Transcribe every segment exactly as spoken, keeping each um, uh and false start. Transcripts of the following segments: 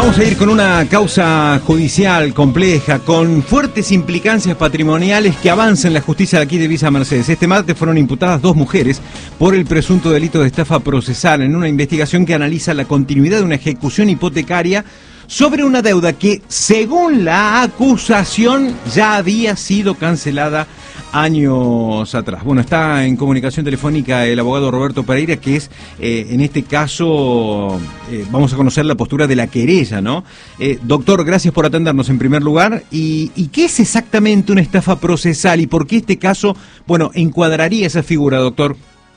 Vamos a ir con una causa judicial compleja, con fuertes implicancias patrimoniales que avanza en la justicia de aquí de Villa Mercedes. Este martes fueron imputadas dos mujeres por el presunto delito de estafa procesal en una investigación que analiza la continuidad de una ejecución hipotecaria sobre una deuda que, según la acusación, ya había sido cancelada años atrás. Bueno, está en comunicación telefónica el abogado Roberto Pereira, que es, eh, en este caso, eh, vamos a conocer la postura de la querella, ¿no? Eh, doctor, gracias por atendernos en primer lugar. ¿Y, y qué es exactamente una estafa procesal y por qué este caso, bueno, encuadraría esa figura, doctor?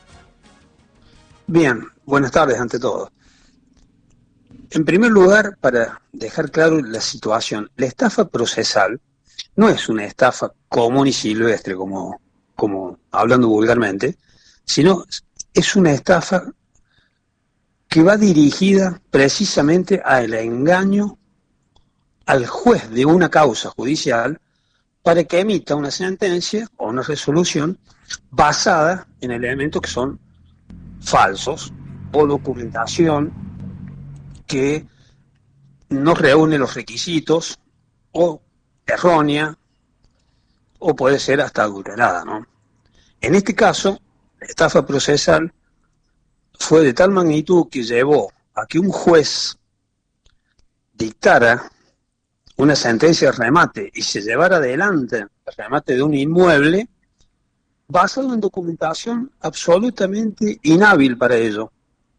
Bien, buenas tardes ante todo. En primer lugar, para dejar claro la situación, la estafa procesal no es una estafa común y silvestre, como, como hablando vulgarmente, sino es una estafa que va dirigida precisamente al engaño al juez de una causa judicial para que emita una sentencia o una resolución basada en elementos que son falsos o documentación que no reúne los requisitos o errónea o puede ser hasta adulterada, ¿no? En este caso, la estafa procesal fue de tal magnitud que llevó a que un juez dictara una sentencia de remate y se llevara adelante el remate de un inmueble basado en documentación absolutamente inhábil para ello.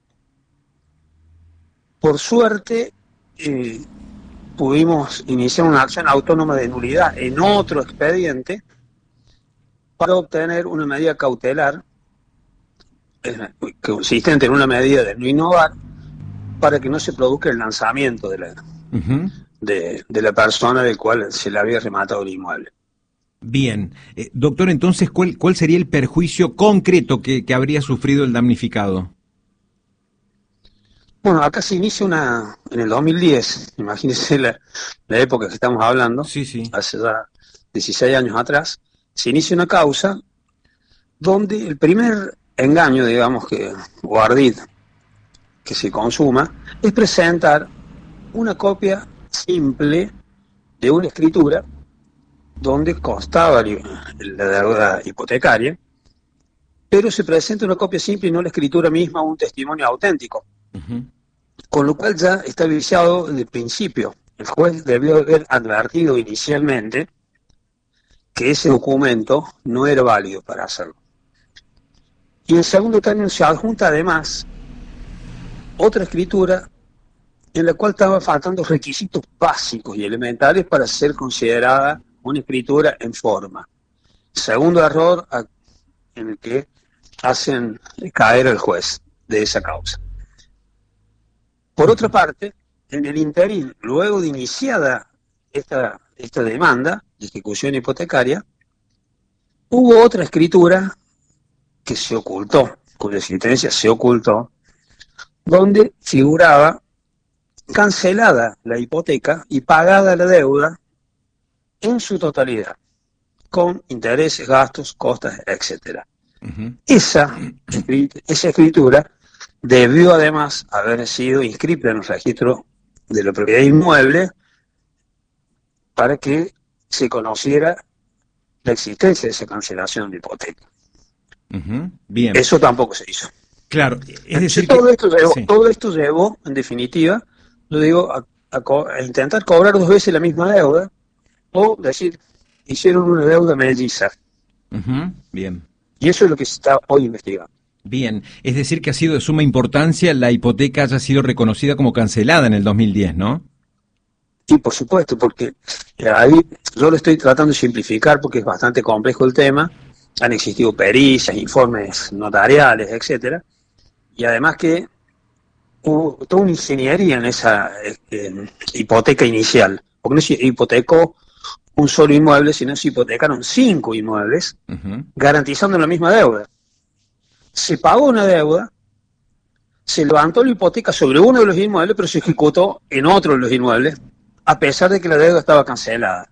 Por suerte, eh, pudimos iniciar una acción autónoma de nulidad en otro expediente para obtener una medida cautelar eh, consistente en una medida de no innovar para que no se produzca el lanzamiento de la, uh-huh. de, de la persona del cual se le había rematado el inmueble. Bien. Eh, doctor, entonces, ¿cuál, cuál sería el perjuicio concreto que, que habría sufrido el damnificado? Bueno, acá se inicia una, en el dos mil diez, imagínense la, la época que estamos hablando, sí, sí. hace ya dieciséis años atrás, se inicia una causa donde el primer engaño, digamos, que o ardid que se consuma, es presentar una copia simple de una escritura donde constaba la deuda hipotecaria, pero se presenta una copia simple y no la escritura misma o un testimonio auténtico. Uh-huh. Con lo cual ya está viciado desde el principio. El juez debió haber advertido inicialmente que ese documento no era válido para hacerlo. Y en segundo término se adjunta además otra escritura en la cual estaban faltando requisitos básicos y elementales para ser considerada una escritura en forma. Segundo error en el que hacen caer al juez de esa causa. Por otra parte, en el interín, luego de iniciada esta, esta demanda de ejecución hipotecaria, hubo otra escritura que se ocultó, cuya existencia se ocultó, donde figuraba cancelada la hipoteca y pagada la deuda en su totalidad, con intereses, gastos, costas, etcétera. Uh-huh. Esa, esa escritura debió además haber sido inscrita en el registro de la propiedad inmueble para que se conociera la existencia de esa cancelación de hipoteca. Uh-huh. Bien. Eso tampoco se hizo. Claro, es decir todo, que... esto llevó, sí. todo esto llevó, en definitiva, lo digo, a, a, co- a intentar cobrar dos veces la misma deuda, o decir, hicieron una deuda melliza. Uh-huh. Bien. Y eso es lo que se está hoy investigando. Bien, es decir que ha sido de suma importancia la hipoteca haya sido reconocida como cancelada en el dos mil diez, ¿no? Sí, por supuesto, porque ahí yo lo estoy tratando de simplificar porque es bastante complejo el tema. Han existido pericias, informes notariales, etcétera, y además que hubo toda una ingeniería en esa eh, hipoteca inicial, porque no se hipotecó un solo inmueble, sino se hipotecaron cinco inmuebles, uh-huh. garantizando la misma deuda. Se pagó una deuda, se levantó la hipoteca sobre uno de los inmuebles, pero se ejecutó en otro de los inmuebles, a pesar de que la deuda estaba cancelada.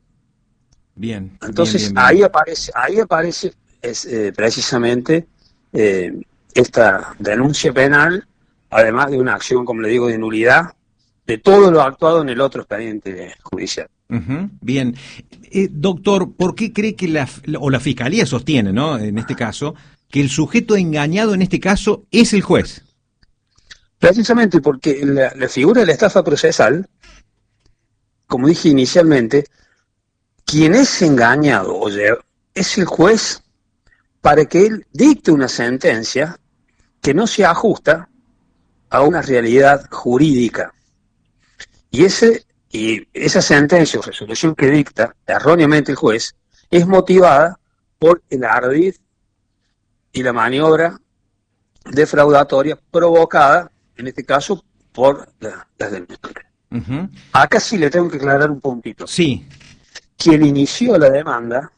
Bien. Entonces bien, bien, bien. ahí aparece, ahí aparece es, eh, precisamente eh, esta denuncia penal, además de una acción, como le digo, de nulidad de todo lo actuado en el otro expediente judicial. Uh-huh. Bien. Eh, doctor, ¿por qué cree que la, o la Fiscalía sostiene, ¿no?, en este caso, que el sujeto engañado en este caso es el juez? Precisamente porque la, la figura de la estafa procesal, como dije inicialmente, quien es engañado, oye, es el juez para que él dicte una sentencia que no se ajusta a una realidad jurídica. Y ese y esa sentencia o resolución que dicta erróneamente el juez es motivada por el ardid y la maniobra defraudatoria provocada, en este caso, por la, las denunciantes. Uh-huh. Acá sí le tengo que aclarar un puntito. Sí. Quien inició la demanda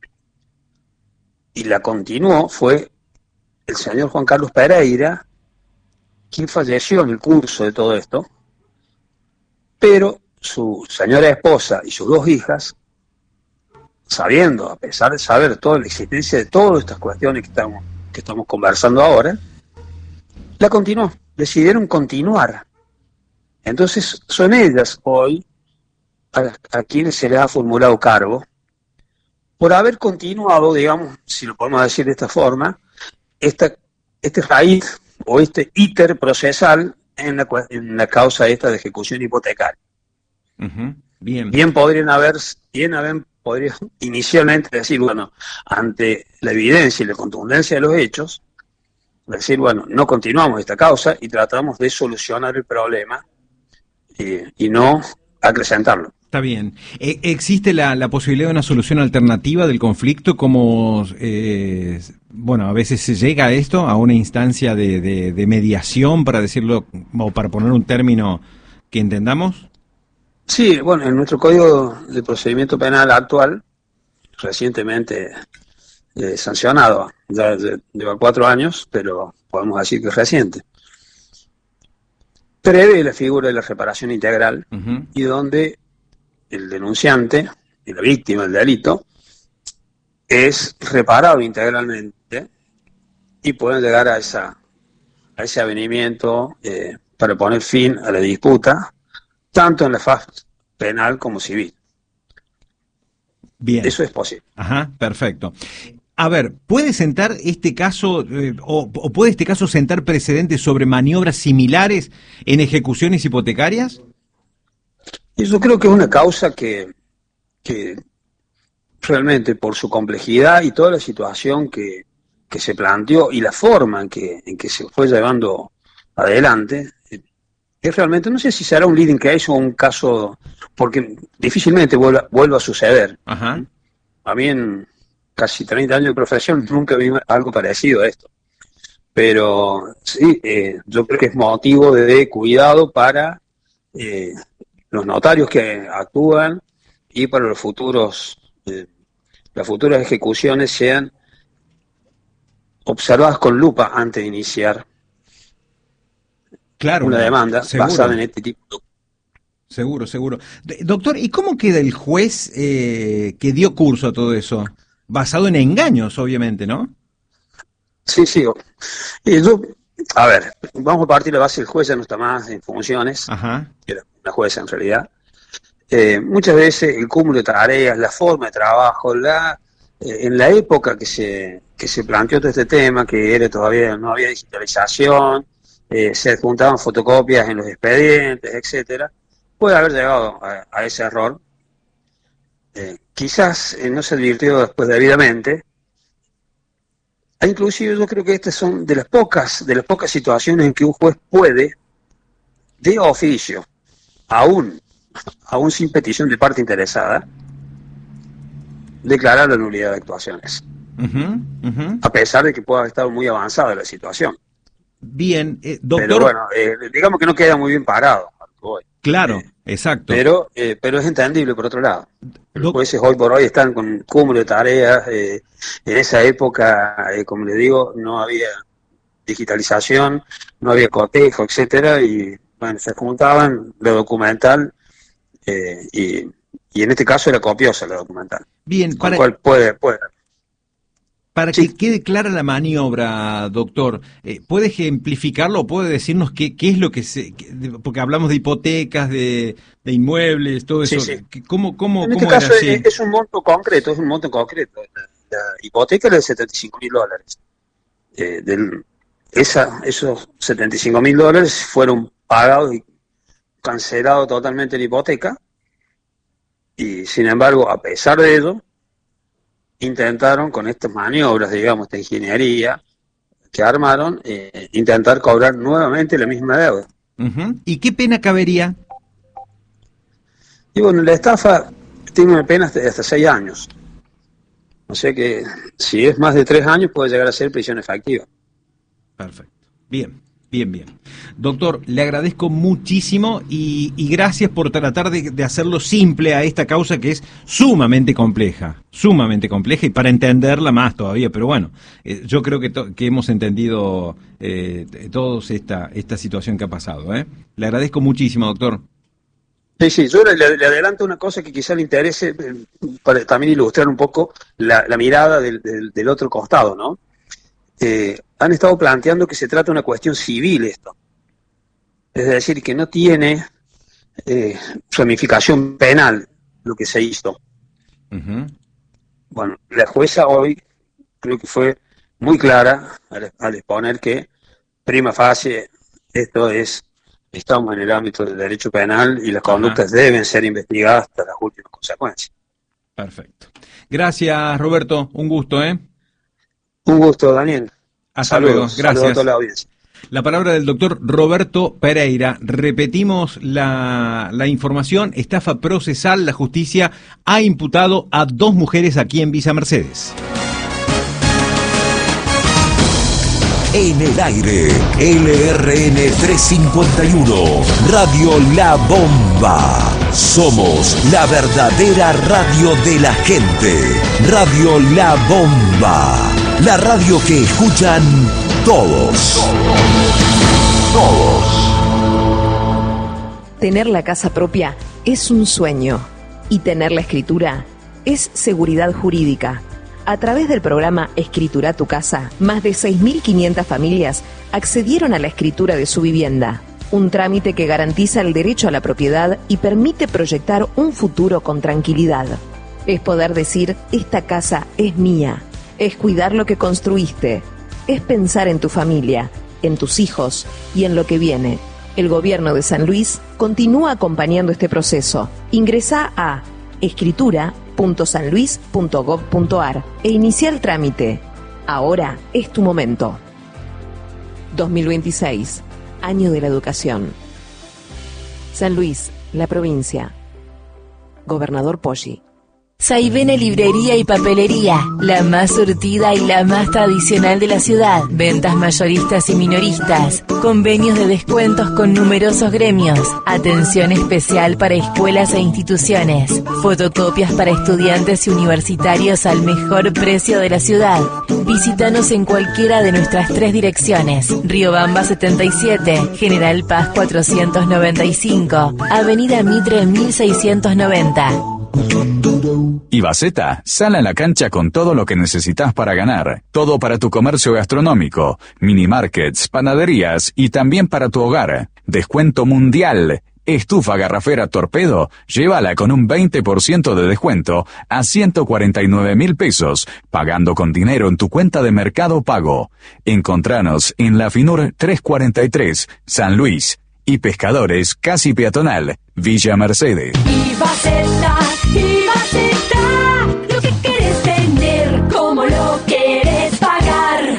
y la continuó fue el señor Juan Carlos Pereira, quien falleció en el curso de todo esto, pero su señora esposa y sus dos hijas, sabiendo, a pesar de saber toda la existencia de todas estas cuestiones que estamos, que estamos conversando ahora, la continuó, decidieron continuar. Entonces son ellas hoy a, a quienes se les ha formulado cargo por haber continuado, digamos, si lo podemos decir de esta forma, esta, este raíz o este íter procesal en la, en la causa esta de ejecución hipotecaria. Uh-huh. Bien. Bien podrían haber, bien haber, podrían inicialmente decir, bueno, ante la evidencia y la contundencia de los hechos, decir, bueno, no continuamos esta causa y tratamos de solucionar el problema y, y no acrecentarlo. Está bien. E- ¿Existe la, la posibilidad de una solución alternativa del conflicto? Como, eh, bueno, a veces se llega a esto, a una instancia de, de, de mediación, para decirlo, o para poner un término que entendamos. Sí, bueno, en nuestro Código de Procedimiento Penal actual, recientemente eh, sancionado, ya lleva cuatro años, pero podemos decir que es reciente, prevé la figura de la reparación integral, uh-huh, y donde el denunciante y la víctima del delito es reparado integralmente y pueden llegar a esa a ese avenimiento eh, para poner fin a la disputa, tanto en la fase penal como civil. Bien. Eso es posible. Ajá, perfecto. A ver, ¿puede sentar este caso, eh, o, o puede este caso sentar precedentes sobre maniobras similares en ejecuciones hipotecarias? Y yo creo que es una causa que, que realmente por su complejidad y toda la situación que, que se planteó y la forma en que, en que se fue llevando adelante, es realmente, no sé si será un leading case o un caso, porque difícilmente vuelva, vuelva a suceder. Ajá. A mí en casi treinta años de profesión nunca vi algo parecido a esto. Pero sí, eh, yo creo que es motivo de cuidado para eh, los notarios que actúan y para los futuros, eh, las futuras ejecuciones sean observadas con lupa antes de iniciar claro, una demanda seguro, basada en este tipo de... Seguro, seguro. Doctor, ¿y cómo queda el juez eh, que dio curso a todo eso? Basado en engaños, obviamente, ¿no? Sí, sí. Y yo, a ver, vamos a partir de la base, el juez ya no está más en funciones. Ajá. Era una jueza en realidad. Eh, muchas veces el cúmulo de tareas, la forma de trabajo, la eh, en la época que se que se planteó todo este tema, que era todavía no había digitalización, eh, se adjuntaban fotocopias en los expedientes, etcétera, puede haber llegado a, a ese error. Eh, quizás eh, no se advirtió después debidamente. E inclusive yo creo que estas son de las pocas de las pocas situaciones en que un juez puede, de oficio, aún aún sin petición de parte interesada, declarar la nulidad de actuaciones. Uh-huh, uh-huh. A pesar de que pueda estar muy avanzada la situación. Bien, eh, doctor... Pero bueno, eh, digamos que no queda muy bien parado. Hoy. Claro, eh, exacto. Pero eh, pero es entendible por otro lado. Los jueces hoy por hoy están con un cúmulo de tareas. Eh, en esa época, eh, como les digo, no había digitalización, no había cotejo, etcétera, y bueno, se juntaban lo documental, eh, y, y en este caso era copiosa la documental. Bien, con para... cual puede, puede. Para Sí. que quede clara la maniobra, doctor, eh, ¿puede ejemplificarlo o puede decirnos qué, qué es lo que se... que- porque hablamos de hipotecas, de, de inmuebles, todo Sí, eso. sí. que- ¿Cómo, cómo, En este cómo caso era así? es, es un monto concreto, es un monto concreto. La, la hipoteca era de setenta y cinco mil dólares. Eh, del, esa, esos setenta y cinco mil dólares fueron pagados y cancelado totalmente la hipoteca. Y sin embargo, a pesar de ello, intentaron con estas maniobras, digamos, esta ingeniería que armaron, eh, intentar cobrar nuevamente la misma deuda. Ujú. ¿Y qué pena cabería? Y bueno, la estafa tiene una pena hasta, hasta seis años. O sea que si es más de tres años puede llegar a ser prisión efectiva. Perfecto. Bien, bien, bien. Doctor, le agradezco muchísimo y, y gracias por tratar de, de hacerlo simple a esta causa que es sumamente compleja, sumamente compleja y para entenderla más todavía. Pero bueno, eh, yo creo que, to- que hemos entendido eh, todos esta, esta situación que ha pasado, ¿eh? Le agradezco muchísimo, doctor. Sí, sí, yo le, le adelanto una cosa que quizá le interese eh, para también ilustrar un poco la, la mirada del, del, del otro costado, ¿no? Eh, han estado planteando que se trata de una cuestión civil esto. Es decir, que no tiene eh, ramificación penal lo que se hizo. Ujú. Bueno, la jueza hoy creo que fue muy clara al, al exponer que prima facie esto es, estamos en el ámbito del derecho penal y las Ajá. conductas deben ser investigadas hasta las últimas consecuencias. Perfecto. Gracias, Roberto. Un gusto, ¿eh? Un gusto, Daniel. Hasta Saludos, luego. saludos a Gracias. toda la audiencia. La palabra del doctor Roberto Pereira. Repetimos la, la información. Estafa procesal. La justicia ha imputado a dos mujeres aquí en Villa Mercedes. En el aire, L R N trescientos cincuenta y uno, Radio La Bomba. Somos la verdadera radio de la gente. Radio La Bomba. La radio que escuchan todos. Todos. Tener la casa propia es un sueño y tener la escritura es seguridad jurídica. A través del programa Escritura tu Casa, más de seis mil quinientas familias accedieron a la escritura de su vivienda. Un trámite que garantiza el derecho a la propiedad y permite proyectar un futuro con tranquilidad. Es poder decir, esta casa es mía. Es cuidar lo que construiste. Es pensar en tu familia, en tus hijos y en lo que viene. El gobierno de San Luis continúa acompañando este proceso. Ingresá a escritura punto san luis punto gov punto ar e inicia el trámite. Ahora es tu momento. dos mil veintiséis, Año de la Educación. San Luis, la provincia. Gobernador Poggi. Saivene Librería y Papelería, la más surtida y la más tradicional de la ciudad. Ventas mayoristas y minoristas, convenios de descuentos con numerosos gremios, atención especial para escuelas e instituciones, fotocopias para estudiantes y universitarios al mejor precio de la ciudad. Visítanos en cualquiera de nuestras tres direcciones: Riobamba setenta y siete, General Paz cuatrocientos noventa y cinco, Avenida Mitre mil seiscientos noventa. Ibaceta, sal a la cancha con todo lo que necesitas para ganar. Todo para tu comercio gastronómico, mini markets, panaderías y también para tu hogar. Descuento mundial. Estufa garrafera Torpedo, llévala con un veinte por ciento de descuento a ciento cuarenta y nueve mil pesos, pagando con dinero en tu cuenta de Mercado Pago. Encontranos en la Finur trescientos cuarenta y tres, San Luis. Y Pescadores, casi peatonal, Villa Mercedes. Ibaceta, Ibaceta, lo que quieres tener, como lo quieres pagar.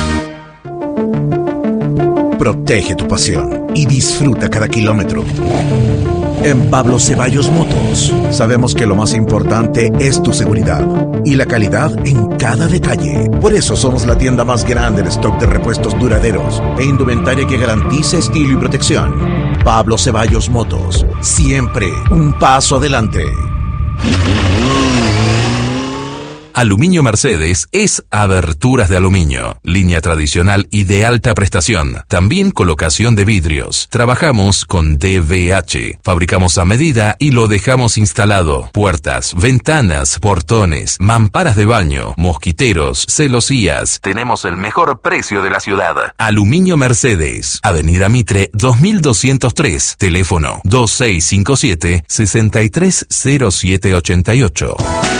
Protege tu pasión y disfruta cada kilómetro. En Pablo Ceballos Motos, sabemos que lo más importante es tu seguridad y la calidad en cada detalle. Por eso somos la tienda más grande en stock de repuestos duraderos e indumentaria que garantiza estilo y protección. Pablo Ceballos Motos, siempre un paso adelante. Aluminio Mercedes es aberturas de aluminio, línea tradicional y de alta prestación. También colocación de vidrios. Trabajamos con D V H. Fabricamos a medida y lo dejamos instalado. Puertas, ventanas, portones, mamparas de baño, mosquiteros, celosías. Tenemos el mejor precio de la ciudad. Aluminio Mercedes. Avenida Mitre dos mil doscientos tres. Teléfono dos seis cinco siete, seis tres cero siete ocho ocho.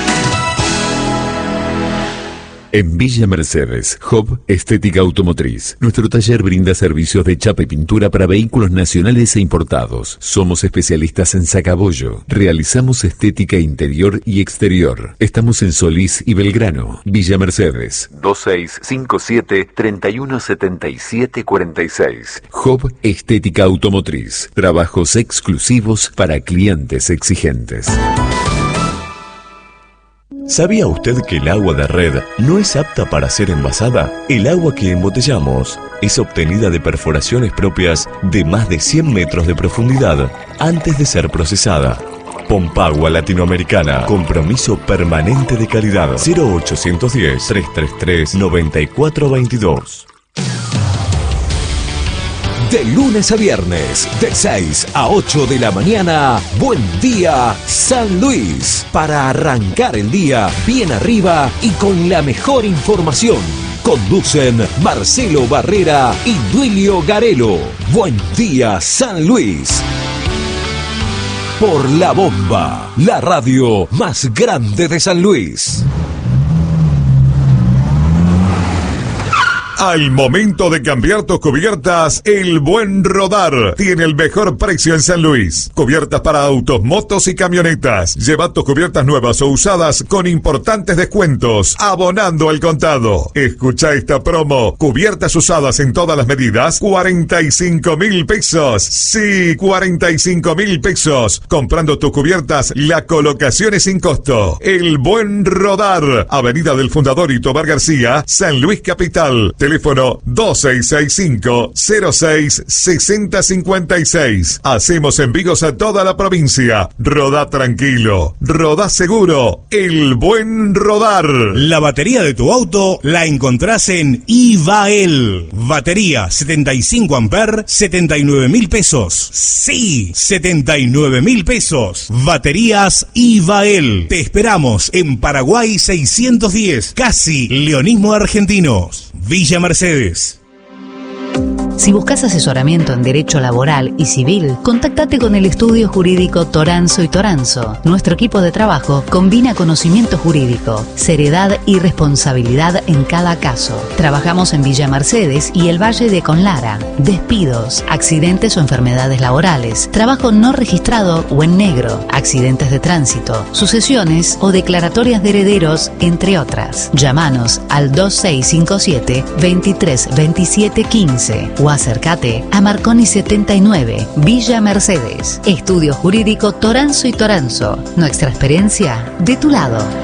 En Villa Mercedes, Hub Estética Automotriz. Nuestro taller brinda servicios de chapa y pintura para vehículos nacionales e importados. Somos especialistas en sacabollo. Realizamos estética interior y exterior. Estamos en Solís y Belgrano. Villa Mercedes. dos seis cinco siete, tres uno siete siete cuatro seis. Hub Estética Automotriz. Trabajos exclusivos para clientes exigentes. ¿Sabía usted que el agua de red no es apta para ser envasada? El agua que embotellamos es obtenida de perforaciones propias de más de cien metros de profundidad antes de ser procesada. Pompagua Latinoamericana. Compromiso permanente de calidad. cero ochocientos diez, trescientos treinta y tres, noventa y cuatro veintidós. De lunes a viernes, de seis a ocho de la mañana, Buen Día San Luis, para arrancar el día bien arriba y con la mejor información. Conducen Marcelo Barrera y Duilio Garelo. Buen Día San Luis. Por La Bomba, la radio más grande de San Luis. Al momento de cambiar tus cubiertas, El Buen Rodar tiene el mejor precio en San Luis. Cubiertas para autos, motos y camionetas. Lleva tus cubiertas nuevas o usadas con importantes descuentos, abonando al contado. Escucha esta promo. Cubiertas usadas en todas las medidas, cuarenta y cinco mil pesos. Sí, cuarenta y cinco mil pesos. Comprando tus cubiertas, la colocación es sin costo. El Buen Rodar. Avenida del Fundador y Tobar García, San Luis Capital. Teléfono dos seis seis cinco, cero seis, seis cero cinco seis. Hacemos envíos a toda la provincia. Rodá tranquilo, rodá seguro. El Buen Rodar. La batería de tu auto la encontrás en Ivael. Batería setenta y cinco amperes, setenta y nueve mil pesos. Sí, setenta y nueve mil pesos. Baterías Ivael. Te esperamos en Paraguay seiscientos diez, casi Leonismo Argentinos. Villa Mercedes. Si buscas asesoramiento en derecho laboral y civil, contáctate con el estudio jurídico Toranzo y Toranzo. Nuestro equipo de trabajo combina conocimiento jurídico, seriedad y responsabilidad en cada caso. Trabajamos en Villa Mercedes y el Valle de Conlara. Despidos, accidentes o enfermedades laborales, trabajo no registrado o en negro, accidentes de tránsito, sucesiones o declaratorias de herederos, entre otras. Llámanos al dos seis cinco siete, veintitrés veintisiete quince o acércate a Marconi setenta y nueve, Villa Mercedes. Estudio Jurídico Toranzo y Toranzo. Nuestra experiencia de tu lado.